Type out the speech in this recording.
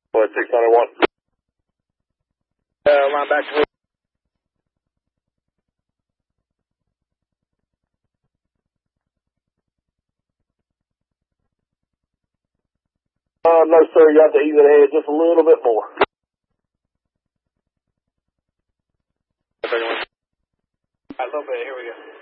What, 601? Line back to me. No, sir, you have to ease it ahead just a little bit more. A little bit, here we go.